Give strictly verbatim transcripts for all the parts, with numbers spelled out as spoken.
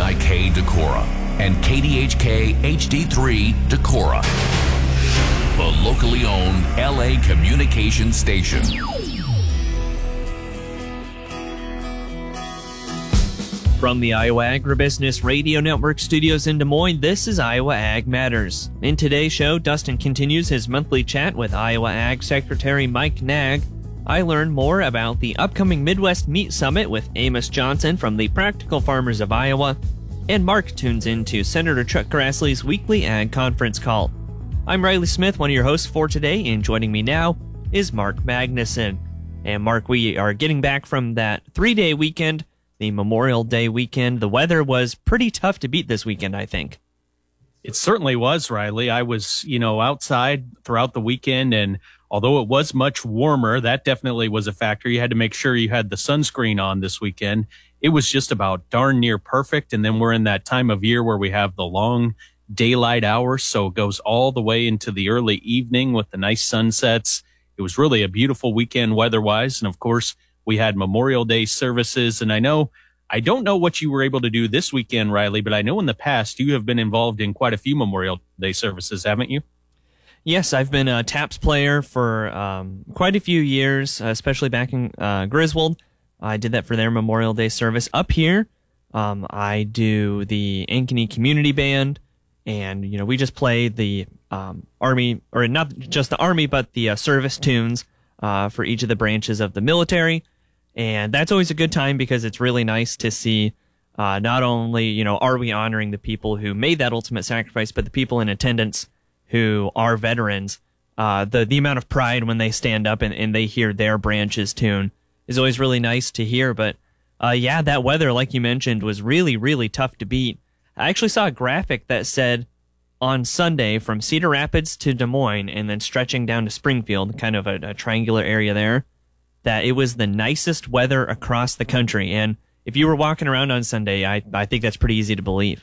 I K Decorah and K D H K H D three Decorah, the locally owned L A communication station. From the Iowa Agribusiness Radio Network studios in Des Moines, this is Iowa Ag Matters. In today's show, Dustin continues his monthly chat with Iowa Ag Secretary Mike Naig. I learned more about the upcoming Midwest Meat Summit with Amos Johnson from the Practical Farmers of Iowa, and Mark tunes into Senator Chuck Grassley's weekly Ag Conference call. I'm Riley Smith, one of your hosts for today, and joining me now is Mark Magnuson. And Mark, we are getting back from that three-day weekend, the Memorial Day weekend. The weather was pretty tough to beat this weekend, I think. It certainly was, Riley. I was, you know, outside throughout the weekend, and although it was much warmer, that definitely was a factor. You had to make sure you had the sunscreen on this weekend. It was just about darn near perfect, and then we're in that time of year where we have the long daylight hours, so it goes all the way into the early evening with the nice sunsets. It was really a beautiful weekend weather-wise, and of course, we had Memorial Day services, and I know, I don't know what you were able to do this weekend, Riley, but I know in the past you have been involved in quite a few Memorial Day services, haven't you? Yes, I've been a TAPS player for um, quite a few years, especially back in uh, Griswold. I did that for their Memorial Day service. Up here, um, I do the Ankeny Community Band, and you know we just play the um, Army, or not just the Army, but the uh, service tunes uh, for each of the branches of the military. And that's always a good time because it's really nice to see uh, not only, you know, are we honoring the people who made that ultimate sacrifice, but the people in attendance who are veterans. Uh, the, the amount of pride when they stand up and, and they hear their branch's tune is always really nice to hear. But uh, yeah, that weather, like you mentioned, was really, really tough to beat. I actually saw a graphic that said on Sunday from Cedar Rapids to Des Moines and then stretching down to Springfield, kind of a, a triangular area there, that it was the nicest weather across the country. And if you were walking around on Sunday, I, I think that's pretty easy to believe.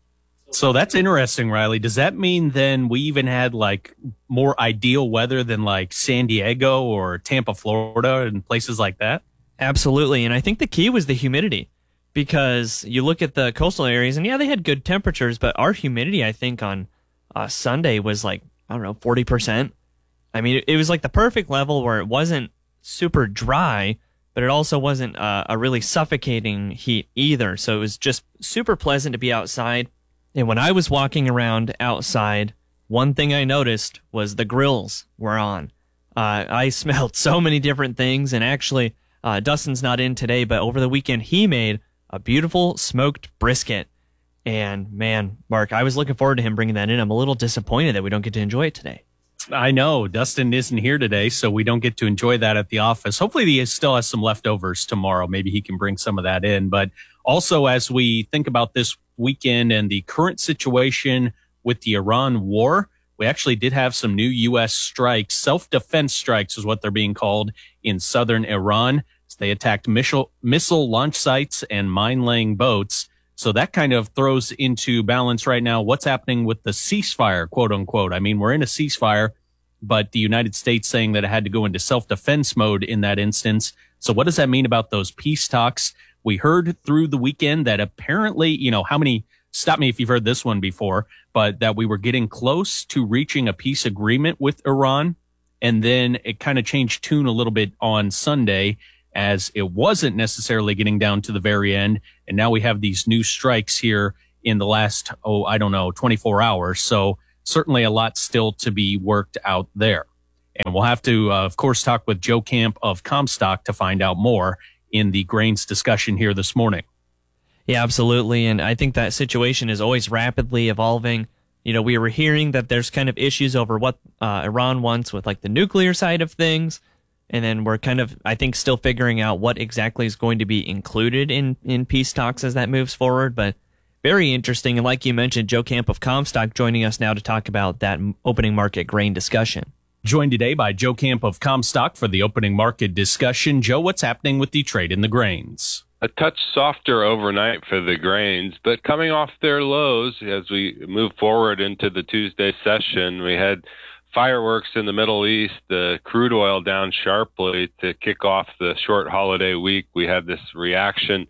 So that's interesting, Riley. Does that mean then we even had like more ideal weather than like San Diego or Tampa, Florida and places like that? Absolutely. And I think the key was the humidity, because you look at the coastal areas and yeah, they had good temperatures, but our humidity, I think on uh, Sunday was like, I don't know, forty percent. I mean, it, it was like the perfect level where it wasn't super dry, but it also wasn't uh, a really suffocating heat either. So it was just super pleasant to be outside. And when I was walking around outside, one thing I noticed was the grills were on. Uh, I smelled so many different things, and actually, uh, Dustin's not in today, but over the weekend he made a beautiful smoked brisket. And man, Mark, I was looking forward to him bringing that in. I'm a little disappointed that we don't get to enjoy it today. I know Dustin isn't here today, so we don't get to enjoy that at the office. Hopefully he still has some leftovers tomorrow. Maybe he can bring some of that in. But also, as we think about this weekend and the current situation with the Iran war, we actually did have some new U S strikes. Self-defense strikes is what they're being called in southern Iran. So they attacked missile, missile launch sites and mine-laying boats. So that kind of throws into balance right now what's happening with the ceasefire, quote unquote. I mean, we're in a ceasefire, but the United States saying that it had to go into self-defense mode in that instance. So what does that mean about those peace talks? We heard through the weekend that apparently, you know, how many, stop me if you've heard this one before, but that we were getting close to reaching a peace agreement with Iran. And then it kind of changed tune a little bit on Sunday, as it wasn't necessarily getting down to the very end. And now we have these new strikes here in the last, oh, I don't know, twenty-four hours. So certainly a lot still to be worked out there. And we'll have to, uh, of course, talk with Joe Camp of Comstock to find out more in the grains discussion here this morning. Yeah, absolutely. And I think that situation is always rapidly evolving. You know, we were hearing that there's kind of issues over what uh, Iran wants with like the nuclear side of things. And then we're kind of, I think, still figuring out what exactly is going to be included in, in peace talks as that moves forward. But very interesting. And like you mentioned, Joe Camp of Comstock joining us now to talk about that opening market grain discussion. Joined today by Joe Camp of Comstock for the opening market discussion. Joe, what's happening with the trade in the grains? A touch softer overnight for the grains, but coming off their lows as we move forward into the Tuesday session, we had fireworks in the Middle East, the crude oil down sharply to kick off the short holiday week. We had this reaction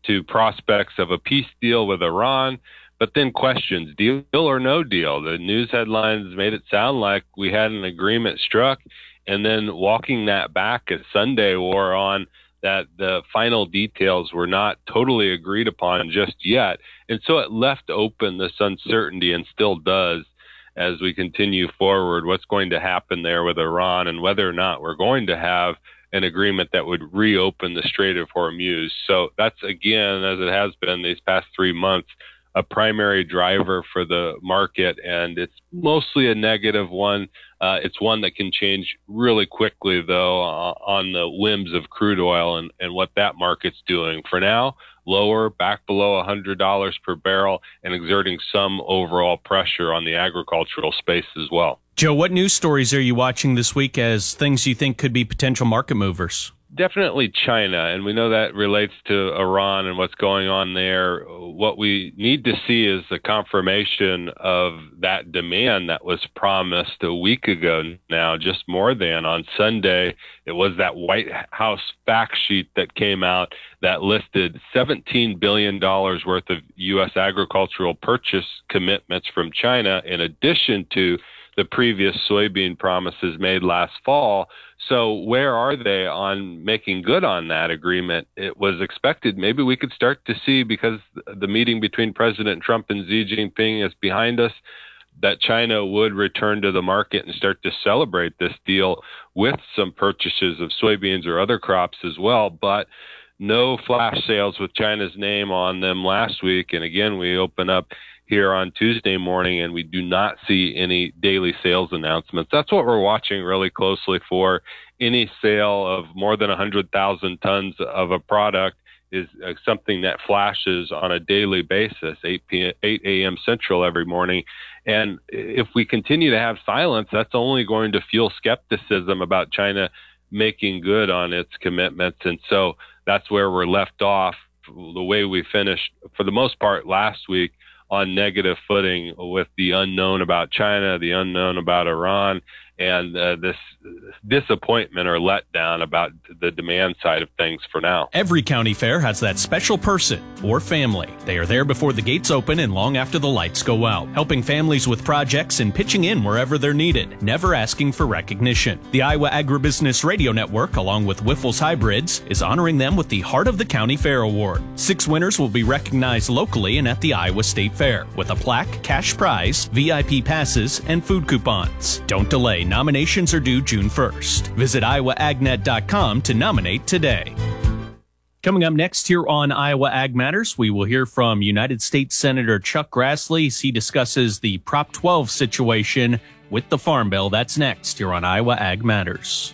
to prospects of a peace deal with Iran, but then questions, deal or no deal. The news headlines made it sound like we had an agreement struck, and then walking that back as Sunday wore on, that the final details were not totally agreed upon just yet. And so it left open this uncertainty, and still does, as we continue forward, what's going to happen there with Iran and whether or not we're going to have an agreement that would reopen the Strait of Hormuz. So that's, again, as it has been these past three months, a primary driver for the market, and it's mostly a negative one. Uh, it's one that can change really quickly, though, uh, on the whims of crude oil and, and what that market's doing. For now, lower, back below one hundred dollars per barrel, and exerting some overall pressure on the agricultural space as well. Joe, what news stories are you watching this week as things you think could be potential market movers? Definitely China, and we know that relates to Iran and what's going on there. What we need to see is the confirmation of that demand that was promised a week ago now, just more than. On Sunday, it was that White House fact sheet that came out that listed seventeen billion dollars worth of U S agricultural purchase commitments from China, in addition to the previous soybean promises made last fall. So where are they on making good on that agreement? It was expected maybe we could start to see, because the meeting between President Trump and Xi Jinping is behind us, that China would return to the market and start to celebrate this deal with some purchases of soybeans or other crops as well. But no flash sales with China's name on them last week. And again, we open up here on Tuesday morning, and we do not see any daily sales announcements. That's what we're watching really closely for. Any sale of more than one hundred thousand tons of a product is uh, something that flashes on a daily basis, eight a.m. Central every morning. And if we continue to have silence, that's only going to fuel skepticism about China making good on its commitments. And so that's where we're left off, the way we finished, for the most part, last week, on negative footing with the unknown about China, the unknown about Iran, and uh, this disappointment or letdown about the demand side of things for now. Every county fair has that special person or family. They are there before the gates open and long after the lights go out, helping families with projects and pitching in wherever they're needed, never asking for recognition. The Iowa Agribusiness Radio Network, along with Wyffels Hybrids, is honoring them with the Heart of the County Fair Award. Six winners will be recognized locally and at the Iowa State Fair, with a plaque, cash prize, V I P passes, and food coupons. Don't delay. Nominations are due June first. Visit iowa ag net dot com to nominate today. Coming up next here on Iowa Ag Matters, we will hear from United States Senator Chuck Grassley as he discusses the Prop twelve situation with the Farm Bill. That's next here on Iowa Ag Matters.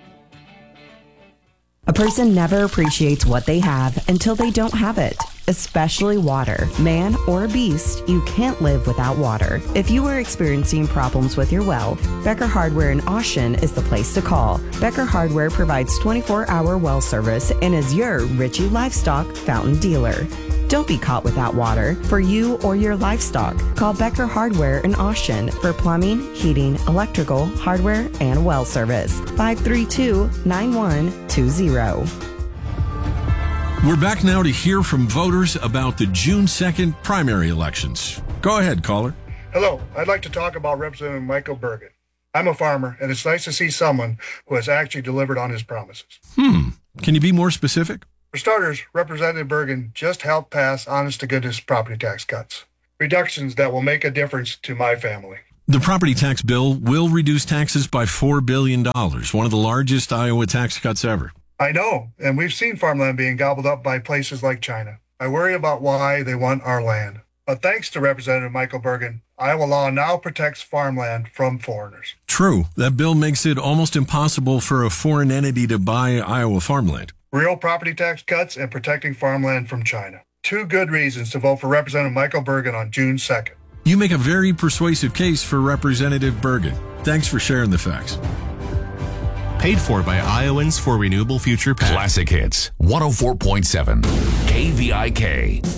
A person never appreciates what they have until they don't have it, especially water. Man or beast, you can't live without water. If you are experiencing problems with your well, Becker Hardware in Austin is the place to call. Becker Hardware provides twenty-four hour well service and is your Ritchie Livestock fountain dealer. Don't be caught without water for you or your livestock. Call Becker Hardware in Austin for plumbing, heating, electrical, hardware, and well service. five three two, nine one two zero. We're back now to hear from voters about the June second primary elections. Go ahead, caller. Hello, I'd like to talk about Representative Michael Bergen. I'm a farmer, and it's nice to see someone who has actually delivered on his promises. Hmm. Can you be more specific? For starters, Representative Bergen just helped pass honest-to-goodness property tax cuts, reductions that will make a difference to my family. The property tax bill will reduce taxes by four billion dollars, one of the largest Iowa tax cuts ever. I know, and we've seen farmland being gobbled up by places like China. I worry about why they want our land. But thanks to Representative Michael Bergen, Iowa law now protects farmland from foreigners. True. That bill makes it almost impossible for a foreign entity to buy Iowa farmland. Real property tax cuts and protecting farmland from China. Two good reasons to vote for Representative Michael Bergen on June second. You make a very persuasive case for Representative Bergen. Thanks for sharing the facts. Paid for by Iowans for Renewable Future PAC. Classic Hits, one oh four point seven, K V I K.